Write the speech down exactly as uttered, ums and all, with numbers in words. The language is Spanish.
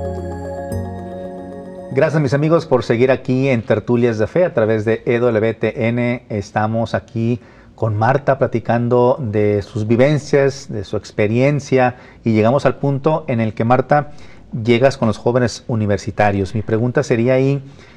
Gracias, mis amigos, por seguir aquí en Tertulias de Fe a través de E W T N. Estamos aquí con Marta platicando de sus vivencias, de su experiencia, y llegamos al punto en el que, Marta, llegas con los jóvenes universitarios. Mi pregunta sería ahí,